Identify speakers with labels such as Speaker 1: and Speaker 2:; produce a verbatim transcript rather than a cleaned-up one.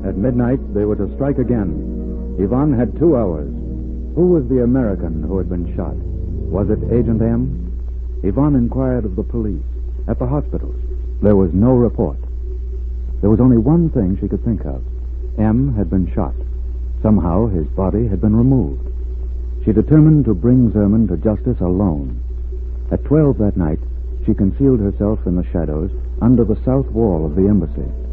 Speaker 1: At midnight, they were to strike again. Yvonne had two hours. Who was the American who had been shot? Was it Agent M? Yvonne inquired of the police. At the hospitals, there was no report. There was only one thing she could think of. M had been shot. Somehow his body had been removed. She determined to bring Zerman to justice alone. At twelve that night, she concealed herself in the shadows under the south wall of the embassy.